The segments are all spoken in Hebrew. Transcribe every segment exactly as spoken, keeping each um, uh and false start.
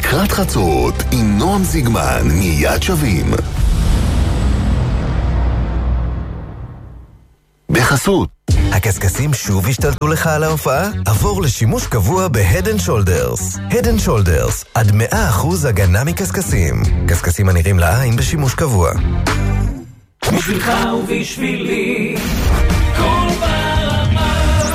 לקראת חצות עם נועם זיגמן מיד שווים. בחסות הקסקסים שוב השתלטו לך על ההופעה? עבור לשימוש קבוע ב-Head and Shoulders. Head and Shoulders, עד מאה אחוז הגנה מקסקסים. קסקסים הנראים לעין בשימוש קבוע. בשבילך ובשבילי כל ברמה.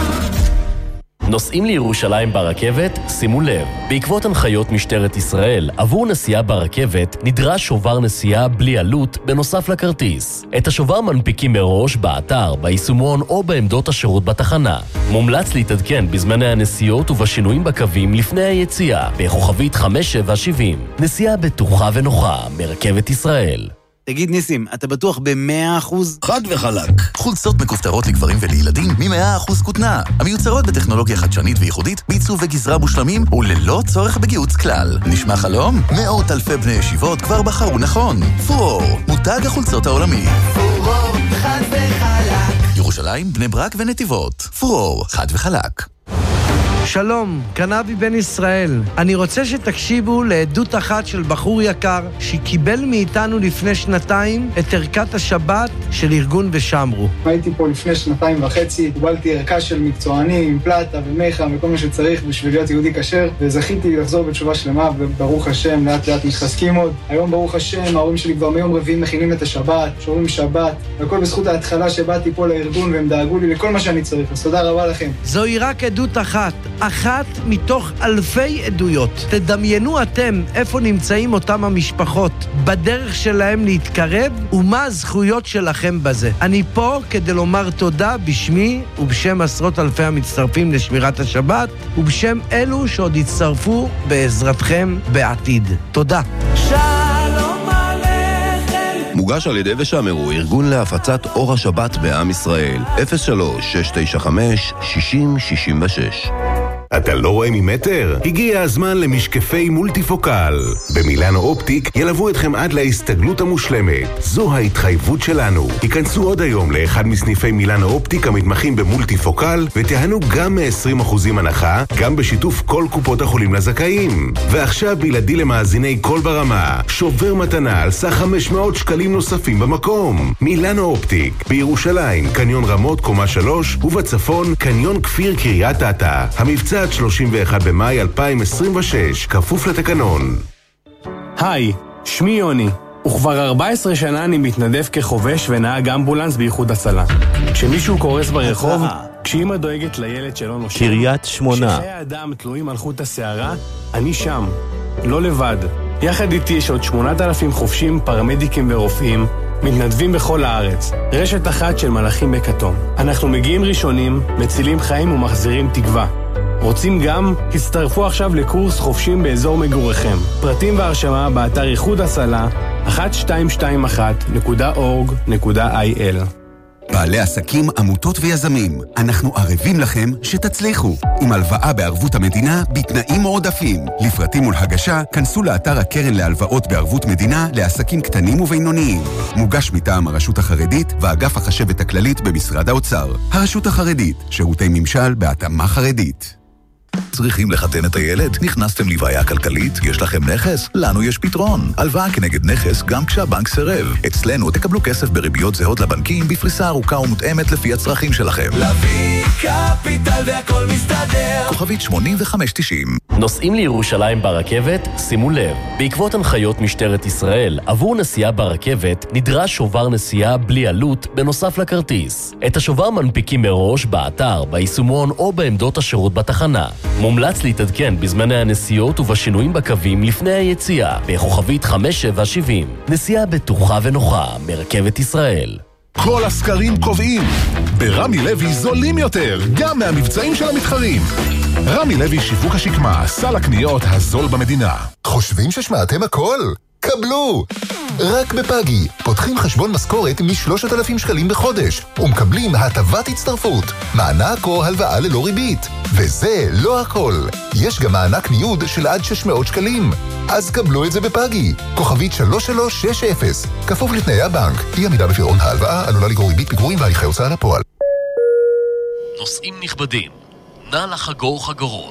נוסעים לירושלים ברכבת? שימו לב, בעקבות הנחיות משטרת ישראל, עבור נסיעה ברכבת נדרש שובר נסיעה בלי עלות בנוסף לכרטיס. את השובר מנפיקים מראש באתר, ביישומון או בעמדות השירות בתחנה. מומלץ להתעדכן בזמני הנסיעות ובשינויים בקווים לפני היציאה, בכוכבית חמש שבע שבעים. נסיעה בטוחה ונוחה מרכבת ישראל. תגיד ניסים, אתה בטוח ב-מאה אחוז? חד וחלק. חולצות מכופתרות לגברים ולילדים מ-מאה אחוז כותנה. המיוצרות בטכנולוגיה חדשנית וייחודית, בעיצוב וגזרה מושלמים וללא צורך בגיוץ כלל. נשמע חלום? מאות אלפי בני ישיבות כבר בחרו נכון. פורור, מותג החולצות העולמי. פורור, חד וחלק. ירושלים, בני ברק ונתיבות. פורור, חד וחלק. שלום, קנבי בן ישראל. אני רוצה שתקשיבו לעדות אחת של בחור יקר שקיבל מאיתנו לפני שנתיים את ערכת השבת של ארגון ושמרו. הייתי פה לפני שנתיים וחצי, קיבלתי ערכה של מקצוענים עם פלטה ומיכה וכל מה שצריך בשביל להיות יהודי כשר, וזכיתי לחזור בתשובה שלמה, וברוך השם, לאט לאט מתחזקים עוד. היום ברוך השם, ההורים שלי כבר מיום רביעי מכינים את השבת, שומרים שבת, והכל בזכות ההתחלה שבאתי פה לארגון והם דאגו לי לכל מה שאני צריך. אז תודה רבה לכם. זוהי רק עדות אחת. אחת מתוך אלפי עדויות. תדמיינו אתם איפה נמצאים אותם המשפחות, בדרך שלהם להתקרב, ומה הזכויות שלכם בזה. אני פה כדי לומר תודה בשמי ובשם עשרות אלפי המצטרפים לשמירת השבת, ובשם אלו שעוד יצטרפו בעזרתכם בעתיד. תודה. שלום עליכם. מוגש על ידי ושמרו, ארגון להפצת אור השבת בעם ישראל. אפס שלוש שש תשע חמש שישים שישים ושש. אתה לא רואה ממטר? הגיע הזמן למשקפי מולטיפוקל. במילאנו אופטיק ילוו אתכם עד להסתגלות המושלמת. זו ההתחייבות שלנו. היכנסו עוד היום לאחד מסניפי מילאנו אופטיק המתמחים במולטיפוקל ותיהנו גם מ-עשרים אחוז הנחה, גם בשיתוף כל קופות החולים לזכאים. ועכשיו בלעדי למאזיני כל ברמה, שובר מתנה על סך חמש מאות שקלים נוספים במקום. מילאנו אופטיק, בירושלים, קניון רמות קומה שלוש, ובצפון, קניון כפיר קריית אתא. המבצע שלושים ואחד במאי אלפיים עשרים ושש, כפוף לתקנון. היי, שמי יוני, וכבר ארבע עשרה שנה אני מתנדב כחובש ונהג אמבולנס באיחוד הצלה. כשמישהו קורס ברחוב, כשאמא דואגת לילד שלא נושם, קריית שמונה, כשחיי האדם תלויים על חוט השערה, אני שם, לא לבד. יחד איתי יש עוד שמונת אלפים חובשים, פרמדיקים ורופאים, מתנדבים בכל הארץ. רשת אחת של מלאכים בכתום. אנחנו מגיעים ראשונים, מצילים חיים ומחזירים תקווה. רוצים גם? הצטרפו עכשיו לקורס חופשים באזור מגוריכם. פרטים והרשמה באתר איחוד הצלה אחת שתיים שתיים אחת נקודה אורג נקודה איי אל. בעלי עסקים, עמותות ויזמים, אנחנו ערבים לכם שתצליחו. עם הלוואה בערבות המדינה בתנאים מועדפים. לפרטים ולהגשה, כנסו לאתר הקרן להלוואות בערבות מדינה לעסקים קטנים ובינוניים. מוגש מטעם הרשות החרדית ואגף החשבת הכללית במשרד האוצר. הרשות החרדית, שירותי ממשל בהתאמה חרדית. צריכים לחתן את הילד? נכנסתם לבעיה כלכלית? יש לכם נכס? לנו יש פתרון. הלוואה כנגד נכס גם כשהבנק סירב. אצלנו תקבלו כסף בריביות זהות לבנקים בפריסה ארוכה ומותאמת לפי הצרכים שלכם. להביא קפיטל והכל מסתדר. כוכבית שמונים וחמש תשעים. נוסעים לירושלים ברכבת? שימו לב, בעקבות הנחיות משטרת ישראל, עבור נסיעה ברכבת נדרש שובר נסיעה בלי עלות בנוסף לכרטיס. את השובר מנפיקים מראש באתר, ביישומון או בעמדות השירות בתחנה. מומלץ להתעדכן בזמני הנסיעות ובשינויים בקווים לפני היציאה, בכוכבית חמש שבע שבעים. נסיעה בטוחה ונוחה מרכבת ישראל. כל הסקרים קובעים, ברמי לוי זולים יותר, גם מהמבצעים של המתחרים. רמי לוי שיווק השקמה, סל הקניות הזול במדינה. חושבים ששמעתם הכל? קבלו! רק בפאגי, פותחים חשבון משכורת מ-שלושת אלפים שקלים בחודש, ומקבלים הטבת הצטרפות, מענק או הלוואה ללא ריבית. וזה לא הכל. יש גם מענק ניוד של עד שש מאות שקלים. אז קבלו את זה בפאגי. כוכבית שלוש שלוש שש אפס. כפוף לתנאי הבנק. אי עמידה בפירעון ההלוואה עלולה לגרור ריבית פיגורים והליכי הוצאה לפועל. נוסעים נכבדים, נא לחגור חגורות.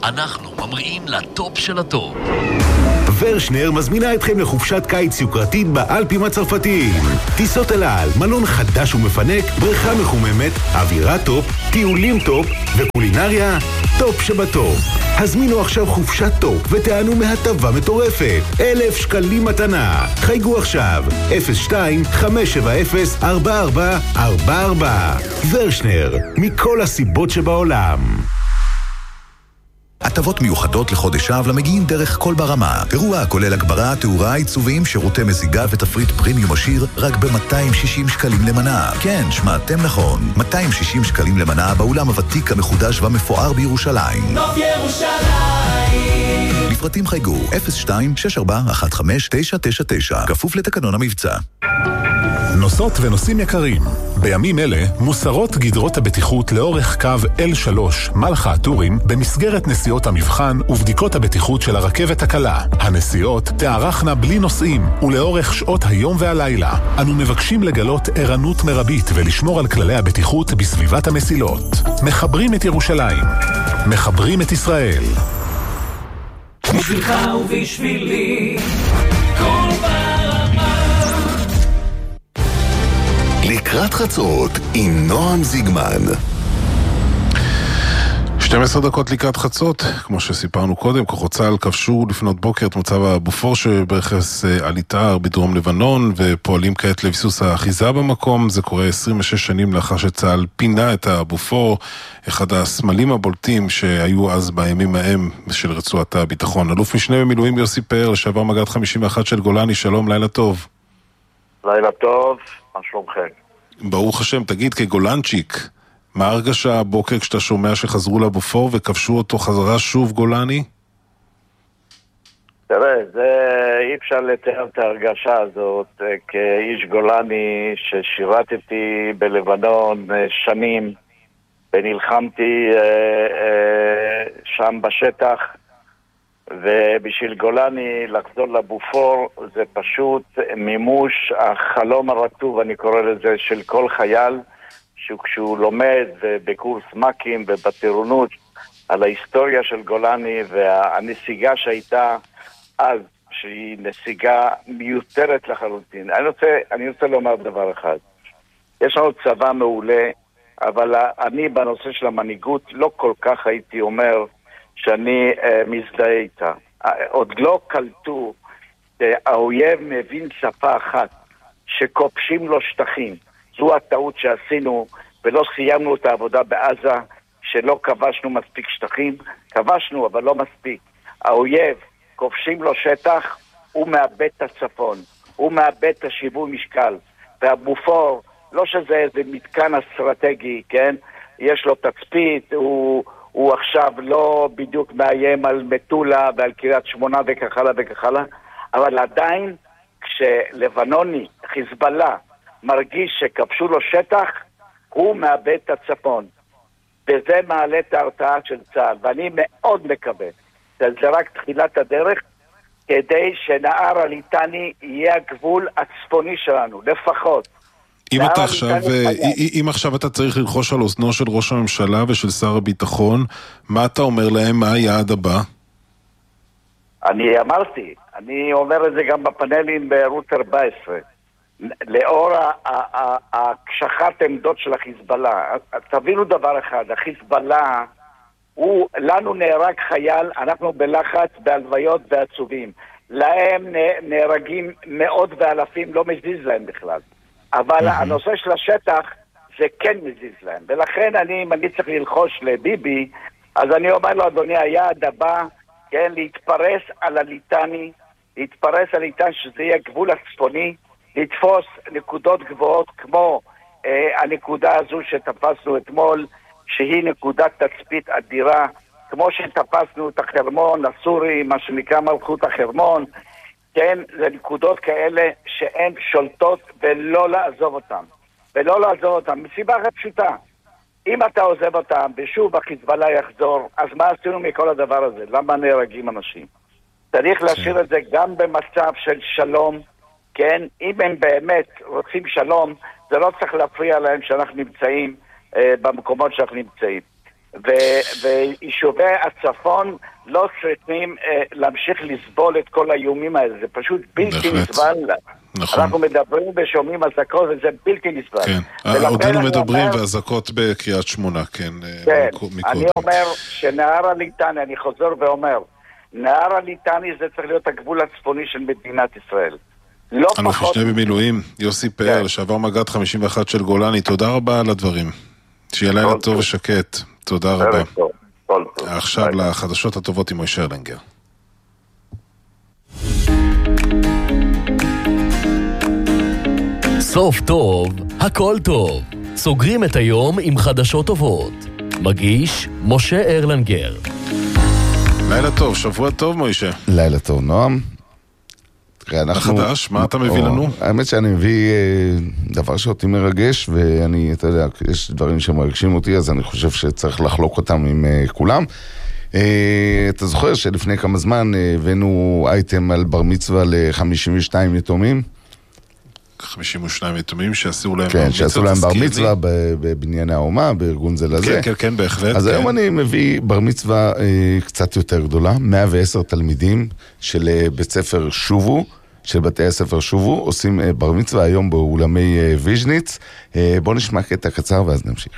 אנחנו ממריאים לטופ של הטופ. ורשנר מזמינה אתכם לחופשת קיץ יוקרתית באלפים הצרפתיים. טיסות אל על, מלון חדש ומפנק, בריכה מחוממת, אווירה טופ, טיולים טופ וקולינריה טופ שבטופ. הזמינו עכשיו חופשת טופ ותענו מהטבה מטורפת. אלף שקלים מתנה. חייגו עכשיו אפס שתיים חמש שבע אפס ארבע ארבע ארבע ארבע. ורשנר, מכל הסיבות שבעולם. הטבות מיוחדות לחודש אב למגיעים דרך כל ברמה. אירוע הכולל הגברה, תאורה, עיצובים, שירותי מזיגה ותפריט פרימיום עשיר רק ב-מאתיים ושישים שקלים למנה. כן, שמעתם נכון. מאתיים ושישים שקלים למנה באולם הוותיק המחודש והמפואר בירושלים. נוף ירושלים. לפרטים חייגו אפס שתיים שש ארבע אחת חמש תשע תשע תשע. כפוף לתקנון המבצע. נוסעות ונוסעים יקרים, בימים אלה מוסרות גדרות הבטיחות לאורך קו אל שלוש מלחה הטורים במסגרת נסיעות המבחן ובדיקות הבטיחות של הרכבת הקלה. הנסיעות תארכנה בלי נוסעים ולאורך שעות היום והלילה. אנו מבקשים לגלות ערנות מרבית ולשמור על כללי הבטיחות בסביבת המסילות. מחברים את ירושלים, מחברים את ישראל. בשבילך ובשבילי כל ברמה. לקראת חצות עם נועם זיגמן. שתים עשרה דקות לקראת חצות, כמו שסיפרנו קודם, כוחות צה"ל כבשו לפנות בוקר את מוצב הבופור שברכס אליטר בדרום לבנון, ופועלים כעת לביסוס האחיזה במקום. זה קורה עשרים ושש שנים לאחר שצה"ל פינה את הבופור, אחד הסמלים הבולטים שהיו אז בימים ההם של רצועת הביטחון. אלוף משנה במילואים יוסי פאר, לשעבר מג"ד חמישים ואחת של גולני, שלום, לילה טוב. לילה טוב, מה שלומכם? ברוך השם. תגיד, כגולנצ'יק, מה הרגשה הבוקר כשאתה שומע שחזרו לבופור וכבשו אותו חזרה שוב גולני? תראה, זה אי אפשר לתאר את ההרגשה הזאת כאיש גולני ששירתתי בלבנון שנים ונלחמתי שם בשטח, ובשביל גולני לחזור לבופור זה פשוט מימוש החלום הרטוב, אני קורא לזה, של כל חייל שכשהוא לומד בקורס מקים ובטירונות על ההיסטוריה של גולני והנסיגה שהייתה אז, שהיא נסיגה מיותרת לחלוטין. אני רוצה, אני רוצה לומר דבר אחד. יש לנו צבא מעולה, אבל אני בנושא של המנהיגות לא כל כך הייתי אומר שאני אה, מזדהה איתה. עוד לא קלטו שהאויב מבין שפה אחת, שקופשים לו שטחים. זו הטעות שעשינו, ולא סיימנו את העבודה בעזה, שלא כבשנו מספיק שטחים. כבשנו, אבל לא מספיק. האויב, כובשים לו שטח, הוא מאבד את הצפון. הוא מאבד את השיווי משקל. והבופור, לא שזה איזה מתקן אסטרטגי, כן? יש לו תצפית, הוא... הוא עכשיו לא בדיוק מאיים על מטולה ועל קריית שמונה וכך הלאה וכך הלאה, אבל עדיין כשלבנוני, חיזבאללה, מרגיש שכבשו לו שטח, הוא מאבד את הצפון. וזה מעלה את ההרתעה של צה"ל, ואני מאוד מקווה שזה רק תחילת הדרך, כדי שנהר הליטני יהיה הגבול הצפוני שלנו, לפחות. אם אתה עכשיו, אם עכשיו אתה צריך ללחוש על אוזנו של ראש הממשלה ושל שר הביטחון, מה אתה אומר להם? מה היעד הבא? אני אמרתי, אני אומר את זה גם בפאנלים בערוץ ארבע עשרה. לאור הקשחת עמדות של החיזבאללה, תבינו דבר אחד, החיזבאללה, הוא, לנו נהרג חייל, אנחנו בלחץ, בהלוויות ועצובים. להם נהרגים מאות ואלפים, לא מזיז להם בכלל. אבל הנושא של השטח זה כן מזיז להם, ולכן אני, אם אני צריך ללחוש לביבי, אז אני אומר לו, אדוני, היעד הבא, כן, להתפרס על הליטני, להתפרס על הליטני שזה יהיה גבול הצפוני, לתפוס נקודות גבוהות כמו אה, הנקודה הזו שתפסנו אתמול, שהיא נקודת תצפית אדירה, כמו שתפסנו את החרמון הסורי, מה שנקרא מלכות החרמון, כן, זה נקודות כאלה שהן שולטות ולא לעזוב אותן. ולא לעזוב אותן, מסיבה אחת פשוטה. אם אתה עוזב אותם ושוב החיזבאללה יחזור, אז מה עשינו מכל הדבר הזה? למה נהרגים אנשים? צריך להשאיר את זה גם במצב של שלום, כן? אם הם באמת רוצים שלום, זה לא צריך להפריע להם שאנחנו נמצאים אה, במקומות שאנחנו נמצאים. ויישובי הצפון לא צריכים אה, להמשיך לסבול את כל האיומים האלה, זה פשוט בלתי נסבל. נכון. אנחנו מדברים ושומעים אזעקות וזה בלתי נסבל. כן, עודנו מדברים אומר... ואזעקות בקריית שמונה, כן. כן, אני אומר שנהר הליטני, אני חוזר ואומר, נהר הליטני זה צריך להיות הגבול הצפוני של מדינת ישראל. לא פחות... אלוף משנה במילואים, יוסי פאר, כן. לשעבר מג"ד חמישים ואחת של גולני, תודה רבה על הדברים. שיהיה לילה טוב ושקט. תודה רבה. טוב, טוב, טוב. עכשיו ביי. לחדשות הטובות עם מוישה הרלנגר. סוף טוב, הכל טוב. סוגרים את היום עם חדשות טובות. מגיש משה הרלנגר. לילה טוב, שבוע טוב מוישה. לילה טוב, נועם. אנחנו... החדש, מה אתה מביא לנו? האמת שאני מביא דבר שאותי מרגש, ואני, אתה יודע, יש דברים שמרגשים אותי, אז אני חושב שצריך לחלוק אותם עם כולם. אתה זוכר שלפני כמה זמן הבאנו אייטם על בר מצווה ל-חמישים ושניים יתומים? חמישים ושניים יתומים שעשו להם כן, בר מצווה. כן, שעשו להם בר מצווה בבנייני האומה, בארגון זה לזה. כן, כן, כן, בהחלט. אז כן. היום אני מביא בר מצווה אה, קצת יותר גדולה, מאה ועשר תלמידים של אה, בית ספר שובו, של בתי הספר שובו, עושים אה, בר מצווה היום באולמי אה, ויז'ניץ. אה, בואו נשמע קטע קצר ואז נמשיך.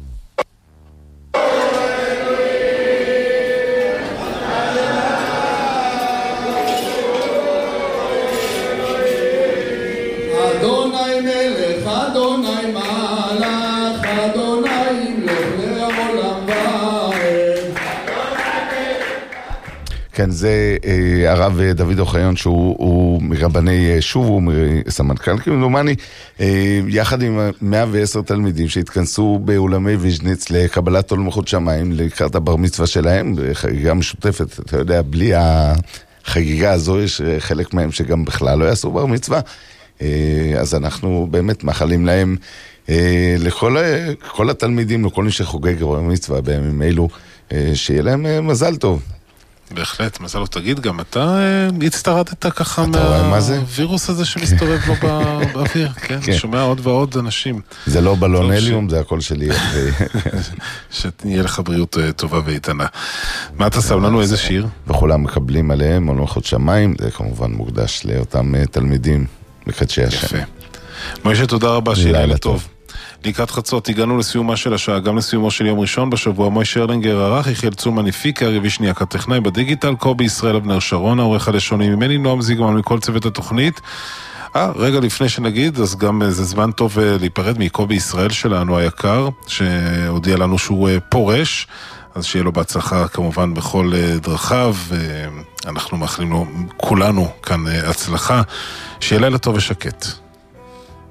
כן, זה אה, הרב דוד אוחיון, שהוא מרבני שוב, הוא סמנכ"ל כמדומני, אה, יחד עם מאה ועשר תלמידים שהתכנסו באולמי ויז'ניץ לקבלת עול מלכות שמיים, לקראת הבר מצווה שלהם, חגיגה משותפת, אתה יודע, בלי החגיגה הזו, יש חלק מהם שגם בכלל לא יעשו בר מצווה, אה, אז אנחנו באמת מאחלים להם, אה, לכל כל התלמידים, לכל מי שחוגג בר מצווה בימים אלו, אה, שיהיה להם אה, מזל טוב. בהחלט, מזל לא תגיד, גם אתה הצטרדת ככה מהווירוס הזה שמסתובב לו באוויר, כן? שומע עוד ועוד אנשים. זה לא בלון הליום, זה הכל שלי. שתהיה לך בריאות טובה ואיתנה. מה אתה שם לנו, איזה שיר? וכולם מקבלים עליהם, עול מלכות שמיים, זה כמובן מוקדש לאותם תלמידים מקדשי השם. יפה. מוישה, תודה רבה, שיהיה לילה טוב. לקראת חצות, הגענו לסיומה של השעה, גם לסיומו של יום ראשון בשבוע. מוישה הרלנגר ערך, יחיאל צומן הפיקה, רבי שנייה כטכנאי בדיגיטל, קובי ישראל אבנר שרון, העורך הלשוני ממני, נועם זיגמן מכל צוות התוכנית. אה, רגע לפני שנגיד, אז גם זה זמן טוב להיפרד מקובי ישראל שלנו היקר, שהודיע לנו שהוא פורש, אז שיהיה לו בהצלחה כמובן בכל דרכיו, אנחנו מאחלים לו כולנו כאן הצלחה, שיהיה לילה טוב ושקט.